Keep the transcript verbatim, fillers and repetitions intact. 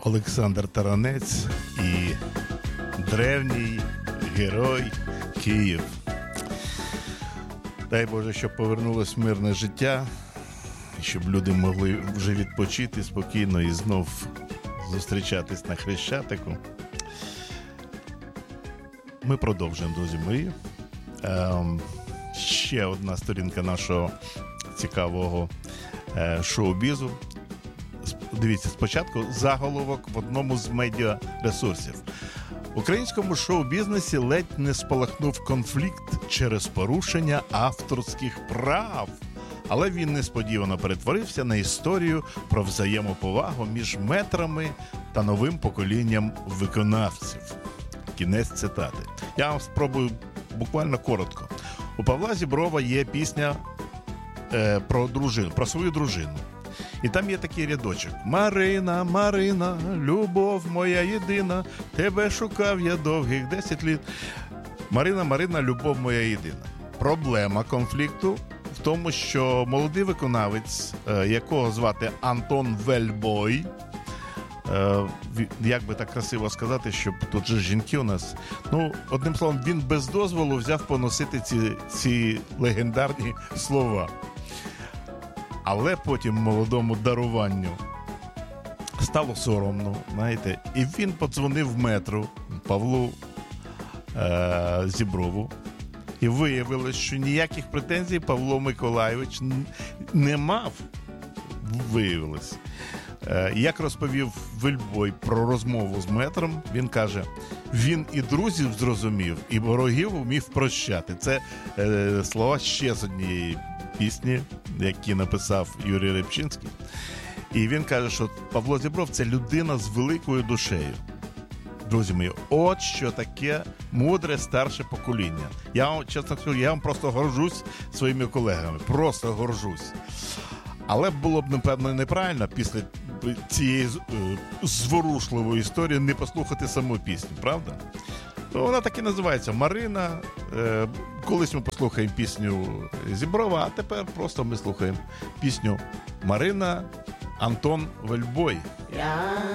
Олександр Таранець і древній герой Київ. Дай Боже, щоб повернулось мирне життя, щоб люди могли вже відпочити спокійно і знов зустрічатись на Хрещатику. Ми продовжуємо, друзі мої. Ем, ще одна сторінка нашого цікавого е, шоу-бізу. Дивіться, спочатку заголовок в одному з медіаресурсів. В українському шоу-бізнесі ледь не спалахнув конфлікт через порушення авторських прав. Але він несподівано перетворився на історію про взаємоповагу між метрами та новим поколінням виконавців. Кінець цитати. Я вам спробую буквально коротко. У Павла Зіброва є пісня е, про дружину, про свою дружину. І там є такий рядочок. Марина, Марина, любов моя єдина, тебе шукав я довгих десять літ. Марина, Марина, любов моя єдина. Проблема конфлікту в тому, що молодий виконавець, якого звати Антон Вельбой, як би так красиво сказати, щоб тут же жінки у нас, ну, одним словом, він без дозволу взяв поносити ці, ці легендарні слова. Але потім молодому даруванню стало соромно, знаєте, і він подзвонив в метро Павлу е- Зіброву, і виявилось, що ніяких претензій Павло Миколайович не мав, виявилось. Е- як розповів Вельбой про розмову з метром, він каже, він і друзів зрозумів, і ворогів умів прощати. Це е- слова ще з однієї пісні, які написав Юрій Рибчинський. І він каже, що Павло Зібров – це людина з великою душею. Друзі мої, от що таке мудре старше покоління. Я вам, чесно скажу, я вам просто горжусь своїми колегами. Просто горжусь. Але було б, напевно, неправильно після цієї зворушливої історії не послухати саму пісню, правда? Вона так і називається «Марина». Колись ми послухаємо пісню Зіброва, а тепер просто ми слухаємо пісню «Марина», Антон Вельбой. Я